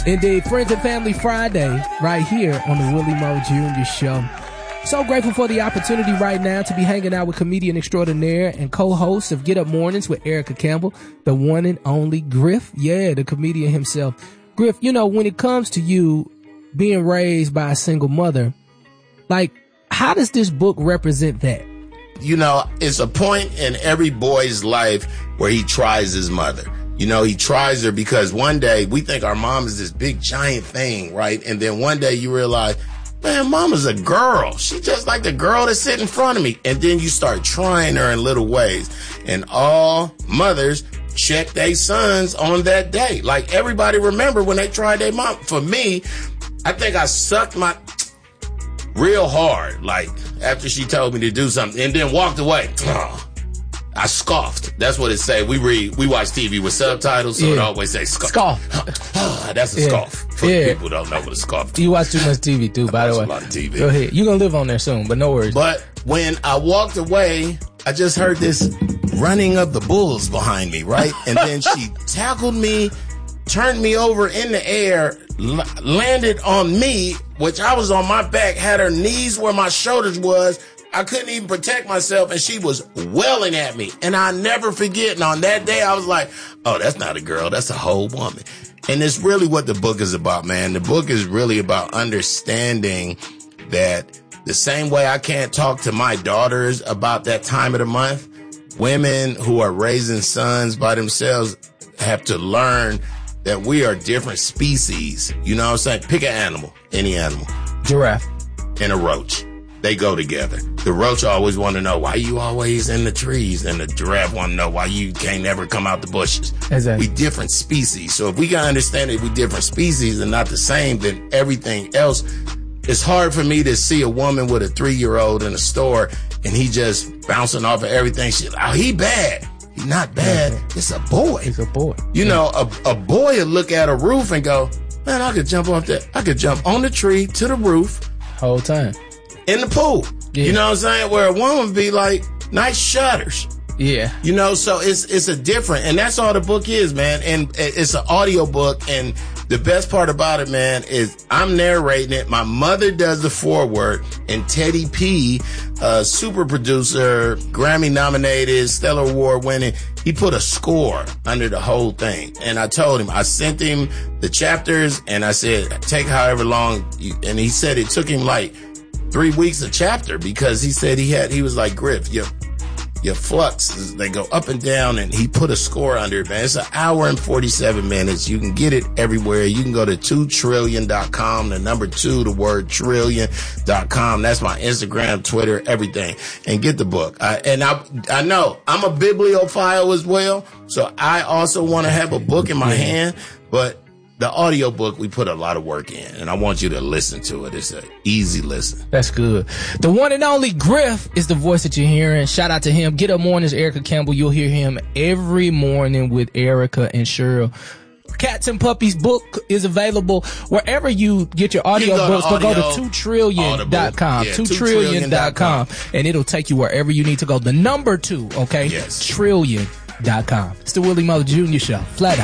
Indeed, Friends and Family Friday, right here on the Willie Moe Jr. Show. So grateful for the opportunity right now to be hanging out with comedian extraordinaire and co-host of Get Up Mornings with Erica Campbell, the one and only Griff. Yeah, the comedian himself. Griff, you know, when it comes to you being raised by a single mother, like, how does this book represent that? You know, it's a point in every boy's life where he tries his mother. You know, he tries her because one day we think our mom is this big giant thing, right? And then one day you realize, man, mama's a girl. She's just like the girl that's sitting in front of me. And then you start trying her in little ways. And all mothers check their sons on that day. Like, everybody remember when they tried their mom. For me, I think I sucked my real hard, like, after she told me to do something, and then walked away. I scoffed. That's what it say. We watch TV with subtitles, so it always say scoff. That's a scoff. For people who don't know what a scoff is. You watch too much TV, too, by the way. I watch a lot of TV. Go ahead. You're going to live on there soon, but no worries. But when I walked away, I just heard this running of the bulls behind me, right? And then she tackled me, turned me over in the air, landed on me, which I was on my back, had her knees where my shoulders was. I couldn't even protect myself, and she was welling at me. And I never forget. And on that day, I was like, oh, that's not a girl. That's a whole woman. And it's really what the book is about, man. The book is really about understanding that the same way I can't talk to my daughters about that time of the month, women who are raising sons by themselves have to learn that we are different species. You know what I'm saying? Pick an animal, any animal. Giraffe. And a roach. They go together. The roach always want to know why you always in the trees, and the giraffe want to know why you can't never come out the bushes. Exactly. We different species. So if we can understand that we different species and not the same, then everything else. It's hard for me to see a woman with a 3-year-old in a store and he just bouncing off of everything. He bad. He's not bad. It's a boy. It's a boy. You know, a boy would look at a roof and go, man, I could jump off that. I could jump on the tree to the roof. Whole time. In the pool. Yeah. You know what I'm saying? Where a woman would be like, nice shutters. Yeah. You know, so it's a different, and that's all the book is, man. And it's an audio book, and the best part about it, man, is I'm narrating it. My mother does the foreword, and Teddy P, super producer, Grammy nominated, Stellar Award winning, he put a score under the whole thing. And I told him, I sent him the chapters, and I said, take however long, and he said it took him like 3 weeks a chapter, because he said he was like, Griff, your flux, they go up and down, and he put a score under it, man. It's 1 hour and 47 minutes. You can get it everywhere. You can go to 2trillion.com, the number 2, the word trillion.com. That's my Instagram, Twitter, everything. And get the book. I know I'm a bibliophile as well, so I also want to have a book in my hand, but the audio book, we put a lot of work in, and I want you to listen to it. It's an easy listen. That's good. The one and only Griff is the voice that you're hearing. Shout out to him. Get Up Mornings, Erica Campbell. You'll hear him every morning with Erica and Cheryl. Cats and Puppies book is available wherever you get your audio books, but go to 2trillion.com. Yeah, 2trillion.com, and it'll take you wherever you need to go. The number 2, okay? Yes. Trillion.com. It's the Willie Moe Jr. Show. Flat out.